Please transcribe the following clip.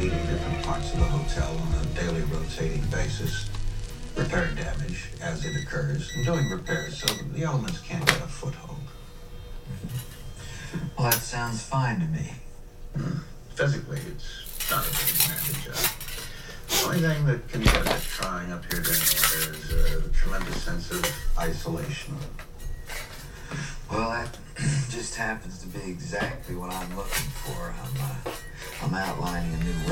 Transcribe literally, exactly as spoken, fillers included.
heating different parts of the hotel on a daily rotating basis, repairing damage as it occurs, and doing repairs so that the elements can't get a foothold. Well, that sounds fine to me. Hmm. Physically, it's not a very demanding job. The only thing that can get a bit trying up here during the winter is a tremendous sense of isolation. Well, that just happens to be exactly what I'm looking for. I'm, uh, I'm outlining a new